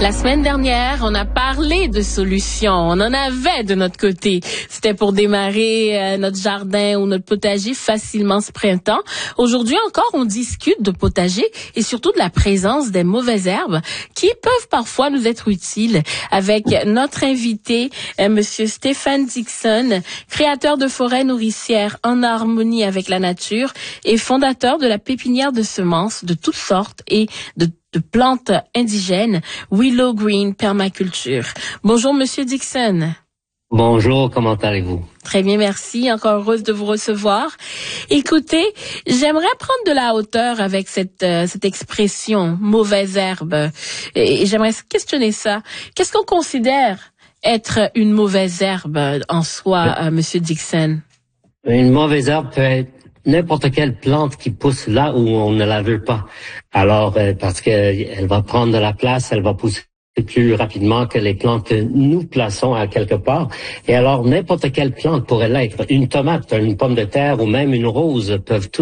La semaine dernière, on a parlé de solutions. On en avait de notre côté. C'était pour démarrer notre jardin ou notre potager facilement ce printemps. Aujourd'hui encore, on discute de potager et surtout de la présence des mauvaises herbes qui peuvent parfois nous être utiles. Avec notre invité, Monsieur Stéphane Dixon, créateur de forêts nourricières en harmonie avec la nature et fondateur de la pépinière de semences de toutes sortes et de plantes indigènes, Willow Green Permaculture. Bonjour, Monsieur Dixon. Bonjour, comment allez-vous? Très bien, merci. Encore heureuse de vous recevoir. Écoutez, j'aimerais prendre de la hauteur avec cette expression « mauvaise herbe ». Et j'aimerais questionner ça. Qu'est-ce qu'on considère être une mauvaise herbe en soi, Monsieur Dixon? Une mauvaise herbe peut être n'importe quelle plante qui pousse là où on ne la veut pas. Alors, parce que elle va prendre de la place, elle va pousser plus rapidement que les plantes que nous plaçons à quelque part. Et alors, n'importe quelle plante pourrait l'être. Une tomate, une pomme de terre ou même une rose peuvent